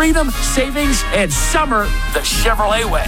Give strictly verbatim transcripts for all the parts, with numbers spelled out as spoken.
freedom, savings, and summer the Chevrolet way.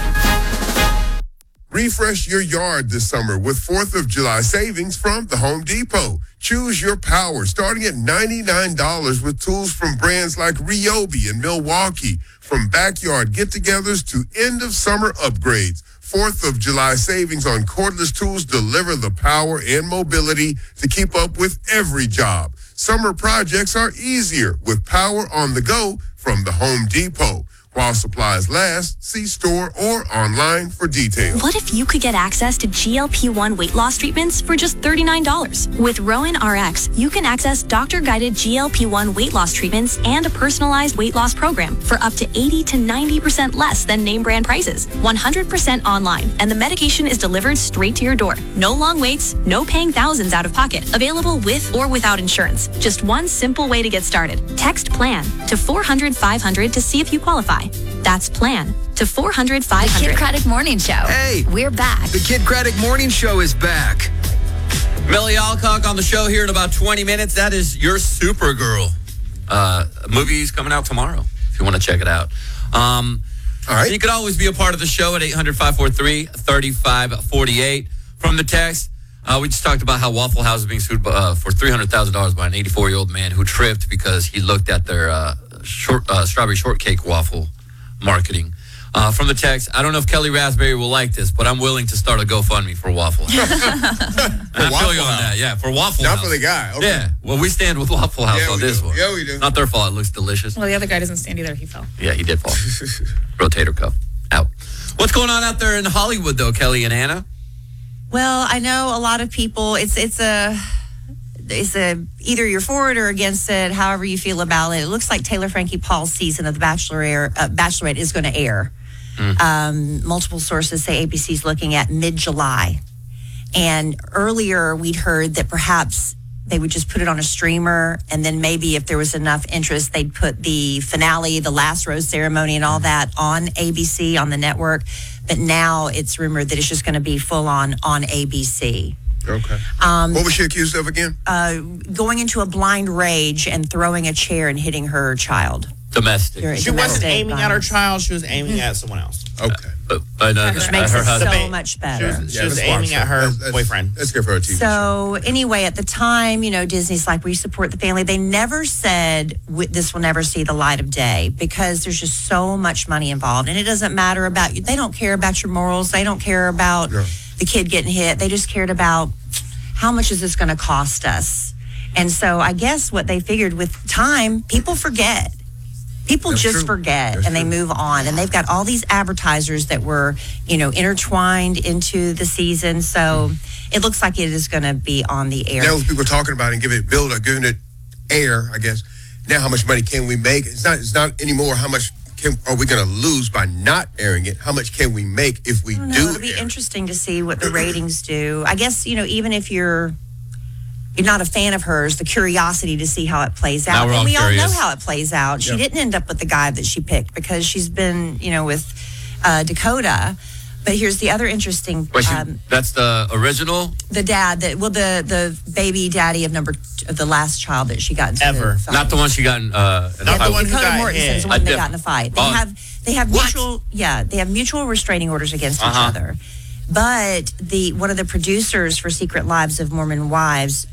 Refresh your yard this summer with fourth of July savings from the Home Depot. Choose your power starting at ninety-nine dollars with tools from brands like Ryobi and Milwaukee. From backyard get-togethers to end-of-summer upgrades, fourth of July savings on cordless tools deliver the power and mobility to keep up with every job. Summer projects are easier with power on the go from the Home Depot. While supplies last, see store or online for details. What if you could get access to G L P one weight loss treatments for just thirty-nine dollars? With Rowan R X, you can access doctor-guided G L P one weight loss treatments and a personalized weight loss program for up to eighty to ninety percent less than name brand prices. one hundred percent online, and the medication is delivered straight to your door. No long waits, no paying thousands out of pocket. Available with or without insurance. Just one simple way to get started. Text PLAN to four hundred five hundred to see if you qualify. That's PLAN to four hundred five hundred. The Kid Craddock Morning Show. Hey. We're back. The Kid Craddock Morning Show is back. Millie Alcock on the show here in about twenty minutes. That is your Supergirl. Uh, movie's coming out tomorrow if you want to check it out. Um, All right. You can always be a part of the show at eight hundred, five four three, three five four eight. From the text, uh, we just talked about how Waffle House is being sued uh, for three hundred thousand dollars by an eighty-four-year-old man who tripped because he looked at their uh, short, uh, strawberry shortcake waffle marketing. Uh, from the text, I don't know if Kelly Raspberry will like this, but I'm willing to start a GoFundMe for Waffle House. I feel you on that, yeah, for Waffle Not House. for the guy. Okay. Yeah, well, we stand with Waffle House Yeah, on we this do. one. Yeah, we do. Not their fault. It looks delicious. Well, the other guy doesn't stand either. He fell. Yeah, he did fall. Rotator cuff out. What's going on out there in Hollywood, though, Kelly and Anna? Well, I know a lot of people. It's it's a it's a either you're for it or against it. However you feel about it. It looks like Taylor Frankie Paul's season of The Bachelor uh, Bachelorette is going to air. Mm. Um, multiple sources say A B C's looking at mid-July, and earlier we'd heard that perhaps they would just put it on a streamer, and then maybe if there was enough interest, they'd put the finale, the last rose ceremony, and all that on A B C on the network. But now it's rumored that it's just going to be full on on A B C. Okay. Um, what was she accused of again? Uh, going into a blind rage and throwing a chair and hitting her child. Domestic. During She domestic wasn't aiming violence. at her child. She was aiming at someone else. Okay. Uh, uh, no, Which uh, makes her it husband. so much better. She was, she Yeah, was let's aiming watch at that. her Let's- let's- boyfriend. Let's give her a T V show. So anyway, at the time, you know, Disney's like, we support the family. They never said w- this will never see the light of day because there's just so much money involved. And it doesn't matter about you. They don't care about your morals. They don't care about Yeah. the kid getting hit. They just cared about how much is this going to cost us. And so I guess what they figured with time, people forget. People That's just true. forget That's and they true. move on. And they've got all these advertisers that were, you know, intertwined into the season. So it looks like it is going to be on the air. Now with people talking about it and giving it build or giving it air, I guess. Now how much money can we make? It's not it's not anymore how much can, are we going to lose by not airing it? How much can we make if we I don't know. do It'll be air it? interesting to see what the ratings do. I guess, you know, even if you're you're not a fan of hers, the curiosity to see how it plays Now out. we're all And we curious. all know how it plays out. She Yeah. didn't end up with the guy that she picked because she's been, you know, with uh, Dakota. But here's the other interesting, Wait, she- um, that's the original? the dad that, well, the the baby daddy of number t- of the last child that she got into Ever. the fight. Not the one she got in, uh, in Not the the one who Dakota got Mortensen hit. is the one A they diff- got in the fight. They Oh. have they have What? mutual yeah they have mutual restraining orders against each Uh-huh. other. But the one of the producers for Secret Lives of Mormon Wives